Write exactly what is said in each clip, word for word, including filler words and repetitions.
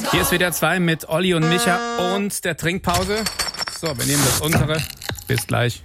Hier ist W D R zwei mit Olli und Micha und der Trinkpause. So, wir nehmen das untere. Bis gleich.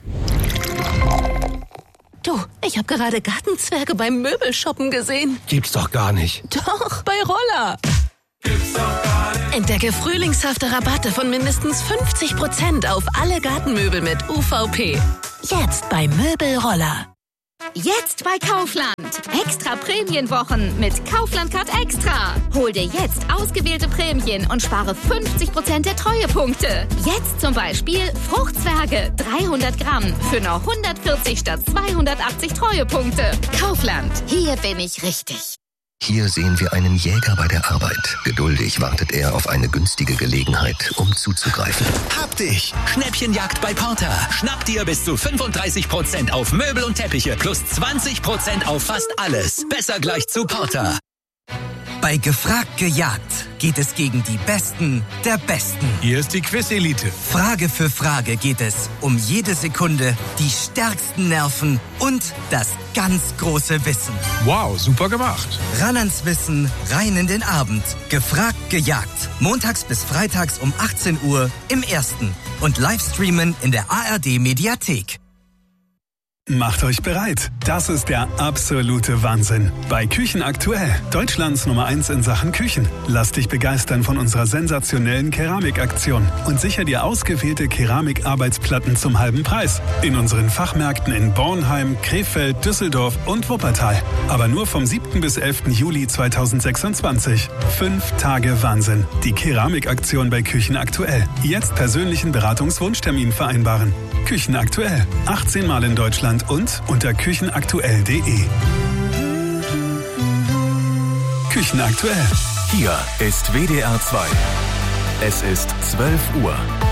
Du, ich habe gerade Gartenzwerge beim Möbelshoppen gesehen. Gibt's doch gar nicht. Doch, bei Roller. Gibt's doch gar nicht. Entdecke frühlingshafte Rabatte von mindestens fünfzig Prozent auf alle Gartenmöbel mit U V P. Jetzt bei Möbelroller. Jetzt bei Kaufland. Extra Prämienwochen mit Kaufland Card Extra. Hol dir jetzt ausgewählte Prämien und spare fünfzig Prozent der Treuepunkte. Jetzt zum Beispiel Fruchtzwerge dreihundert Gramm für nur hundertvierzig statt zweihundertachtzig Treuepunkte. Kaufland. Hier bin ich richtig. Hier sehen wir einen Jäger bei der Arbeit. Geduldig wartet er auf eine günstige Gelegenheit, um zuzugreifen. Hab dich! Schnäppchenjagd bei Porter. Schnapp dir bis zu fünfunddreißig Prozent auf Möbel und Teppiche plus zwanzig Prozent auf fast alles. Besser gleich zu Porter. Bei Gefragt gejagt geht es gegen die Besten der Besten. Hier ist die Quiz-Elite. Frage für Frage geht es um jede Sekunde, die stärksten Nerven und das ganz große Wissen. Wow, super gemacht. Ran ans Wissen, rein in den Abend. Gefragt gejagt. Montags bis freitags um achtzehn Uhr im Ersten. Und Livestreamen in der A R D-Mediathek. Macht euch bereit. Das ist der absolute Wahnsinn. Bei Küchen aktuell. Deutschlands Nummer eins in Sachen Küchen. Lass dich begeistern von unserer sensationellen Keramikaktion und sicher dir ausgewählte Keramikarbeitsplatten zum halben Preis. In unseren Fachmärkten in Bornheim, Krefeld, Düsseldorf und Wuppertal. Aber nur vom siebten bis elften Juli zweitausendsechsundzwanzig. Fünf Tage Wahnsinn. Die Keramikaktion bei Küchen aktuell. Jetzt persönlichen Beratungswunschtermin vereinbaren. Küchen aktuell. achtzehn Mal in Deutschland und unter küchenaktuell punkt de. Küchenaktuell. Hier ist W D R zwei. Es ist zwölf Uhr.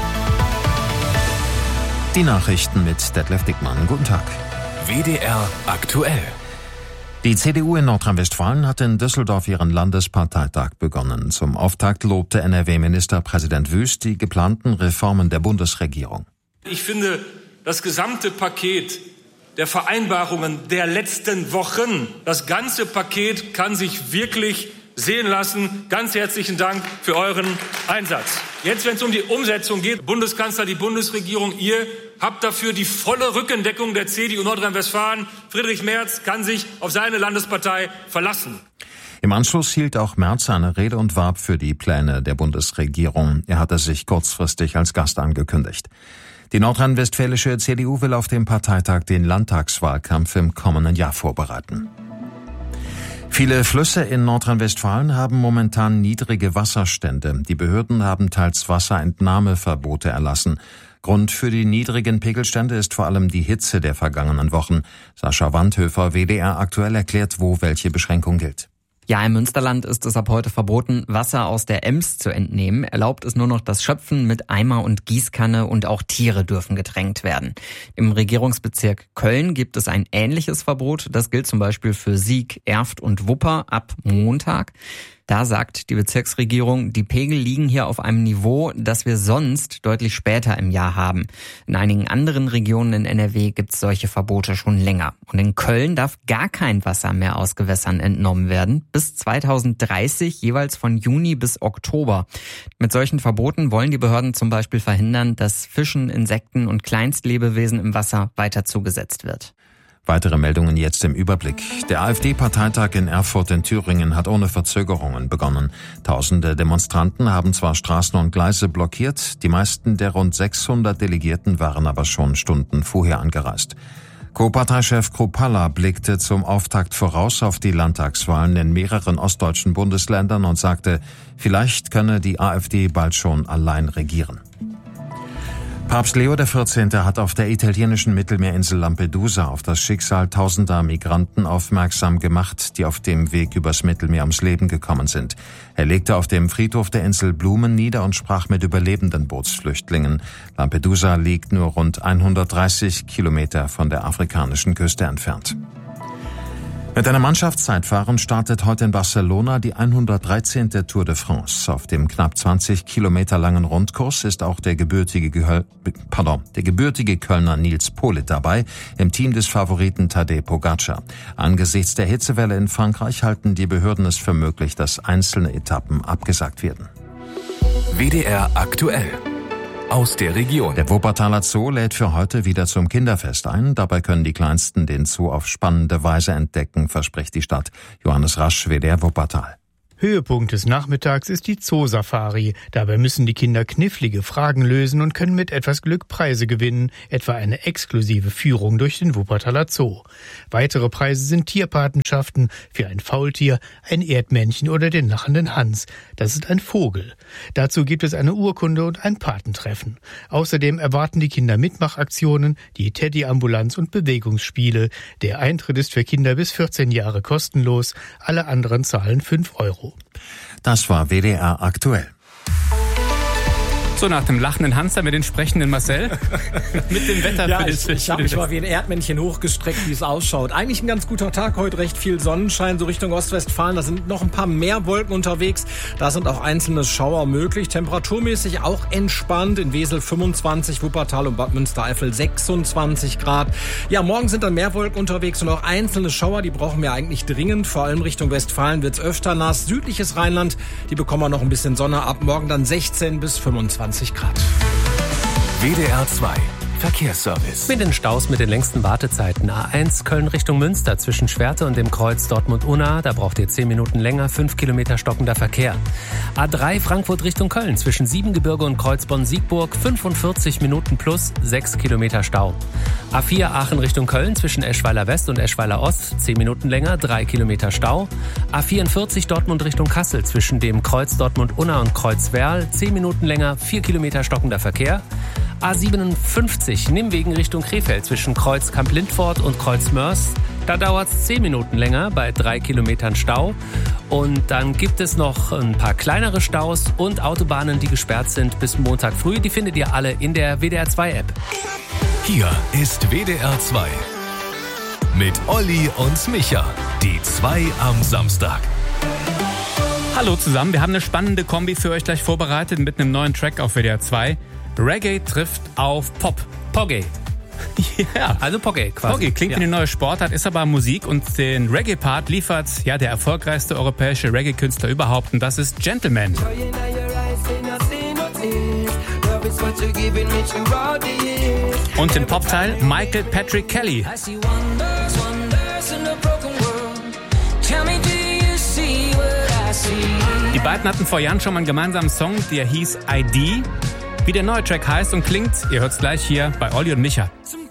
Die Nachrichten mit Detlef Dickmann. Guten Tag. W D R aktuell. Die C D U in Nordrhein-Westfalen hat in Düsseldorf ihren Landesparteitag begonnen. Zum Auftakt lobte N R W-Ministerpräsident Wüst die geplanten Reformen der Bundesregierung. Ich finde, das gesamte Paket der Vereinbarungen der letzten Wochen, das ganze Paket kann sich wirklich sehen lassen. Ganz herzlichen Dank für euren Einsatz. Jetzt, wenn es um die Umsetzung geht, Bundeskanzler, die Bundesregierung, ihr habt dafür die volle Rückendeckung der C D U Nordrhein-Westfalen. Friedrich Merz kann sich auf seine Landespartei verlassen. Im Anschluss hielt auch Merz eine Rede und warb für die Pläne der Bundesregierung. Er hatte sich kurzfristig als Gast angekündigt. Die nordrhein-westfälische C D U will auf dem Parteitag den Landtagswahlkampf im kommenden Jahr vorbereiten. Viele Flüsse in Nordrhein-Westfalen haben momentan niedrige Wasserstände. Die Behörden haben teils Wasserentnahmeverbote erlassen. Grund für die niedrigen Pegelstände ist vor allem die Hitze der vergangenen Wochen. Sascha Wandhöfer, W D R aktuell, erklärt, wo welche Beschränkung gilt. Ja, im Münsterland ist es ab heute verboten, Wasser aus der Ems zu entnehmen. Erlaubt ist nur noch das Schöpfen mit Eimer und Gießkanne und auch Tiere dürfen getränkt werden. Im Regierungsbezirk Köln gibt es ein ähnliches Verbot. Das gilt zum Beispiel für Sieg, Erft und Wupper ab Montag. Da sagt die Bezirksregierung, die Pegel liegen hier auf einem Niveau, das wir sonst deutlich später im Jahr haben. In einigen anderen Regionen in N R W gibt es solche Verbote schon länger. Und in Köln darf gar kein Wasser mehr aus Gewässern entnommen werden, bis zweitausenddreißig, jeweils von Juni bis Oktober. Mit solchen Verboten wollen die Behörden zum Beispiel verhindern, dass Fischen, Insekten und Kleinstlebewesen im Wasser weiter zugesetzt wird. Weitere Meldungen jetzt im Überblick. Der AfD-Parteitag in Erfurt in Thüringen hat ohne Verzögerungen begonnen. Tausende Demonstranten haben zwar Straßen und Gleise blockiert, die meisten der rund sechshundert Delegierten waren aber schon Stunden vorher angereist. Co-Parteichef Kruppalla blickte zum Auftakt voraus auf die Landtagswahlen in mehreren ostdeutschen Bundesländern und sagte, vielleicht könne die AfD bald schon allein regieren. Papst Leo der vierzehnte hat auf der italienischen Mittelmeerinsel Lampedusa auf das Schicksal tausender Migranten aufmerksam gemacht, die auf dem Weg übers Mittelmeer ums Leben gekommen sind. Er legte auf dem Friedhof der Insel Blumen nieder und sprach mit überlebenden Bootsflüchtlingen. Lampedusa liegt nur rund hundertdreißig Kilometer von der afrikanischen Küste entfernt. Mit einem Mannschaftszeitfahren startet heute in Barcelona die hundertdreizehnte Tour de France. Auf dem knapp zwanzig Kilometer langen Rundkurs ist auch der gebürtige, Gehöl, pardon, der gebürtige Kölner Nils Politt dabei, im Team des Favoriten Tadej Pogacar. Angesichts der Hitzewelle in Frankreich halten die Behörden es für möglich, dass einzelne Etappen abgesagt werden. W D R aktuell. Aus der Region. Der Wuppertaler Zoo lädt für heute wieder zum Kinderfest ein. Dabei können die Kleinsten den Zoo auf spannende Weise entdecken, verspricht die Stadt. Johannes Rasch, W D R Wuppertal. Höhepunkt des Nachmittags ist die Zoosafari. Dabei müssen die Kinder knifflige Fragen lösen und können mit etwas Glück Preise gewinnen, etwa eine exklusive Führung durch den Wuppertaler Zoo. Weitere Preise sind Tierpatenschaften für ein Faultier, ein Erdmännchen oder den lachenden Hans. Das ist ein Vogel. Dazu gibt es eine Urkunde und ein Patentreffen. Außerdem erwarten die Kinder Mitmachaktionen, die Teddy-Ambulanz und Bewegungsspiele. Der Eintritt ist für Kinder bis vierzehn Jahre kostenlos. Alle anderen zahlen fünf Euro. Das war W D R aktuell. So, nach dem lachenden Hans haben wir den sprechenden Marcel mit dem Wetter. Ja, für ich, ich habe mich mal wie ein Erdmännchen hochgestreckt, wie es ausschaut. Eigentlich ein ganz guter Tag heute, recht viel Sonnenschein, so Richtung Ostwestfalen. Da sind noch ein paar mehr Wolken unterwegs. Da sind auch einzelne Schauer möglich. Temperaturmäßig auch entspannt. In Wesel fünfundzwanzig, Wuppertal und Bad Münstereifel sechsundzwanzig Grad. Ja, morgen sind dann mehr Wolken unterwegs und auch einzelne Schauer. Die brauchen wir eigentlich dringend. Vor allem Richtung Westfalen wird's öfter nass. Südliches Rheinland, die bekommen wir noch ein bisschen Sonne ab. Morgen dann sechzehn bis fünfundzwanzig Grad. W D R zwei Verkehrsservice. Mit den Staus mit den längsten Wartezeiten. A eins Köln Richtung Münster zwischen Schwerte und dem Kreuz Dortmund-Unna. Da braucht ihr zehn Minuten länger, fünf Kilometer stockender Verkehr. A drei Frankfurt Richtung Köln zwischen Siebengebirge und Kreuz Bonn-Siegburg. fünfundvierzig Minuten plus sechs Kilometer Stau. A vier Aachen Richtung Köln zwischen Eschweiler West und Eschweiler Ost. zehn Minuten länger, drei Kilometer Stau. A vierundvierzig Dortmund Richtung Kassel zwischen dem Kreuz Dortmund-Unna und Kreuz Werl. zehn Minuten länger, vier Kilometer stockender Verkehr. A siebenundfünfzig Nimwegen Richtung Krefeld zwischen Kreuz Kamp-Lindfort und Kreuz Mörs. Da dauert es zehn Minuten länger bei drei Kilometern Stau. Und dann gibt es noch ein paar kleinere Staus und Autobahnen, die gesperrt sind bis Montag früh. Die findet ihr alle in der W D R zwei App. Hier ist W D R zwei. Mit Olli und Micha. Die zwei am Samstag. Hallo zusammen, wir haben eine spannende Kombi für euch gleich vorbereitet mit einem neuen Track auf W D R zwei. Reggae trifft auf Pop. Pogge. Ja, also Pogge quasi. Pogge klingt ja. wie eine neue Sportart, ist aber Musik und den Reggae-Part liefert ja der erfolgreichste europäische Reggae-Künstler überhaupt und das ist Gentleman. Und im Popteil Michael Patrick Kelly. Die beiden hatten vor Jahren schon mal einen gemeinsamen Song, der hieß I D. Wie der neue Track heißt und klingt, ihr hört's gleich hier bei Olli und Micha.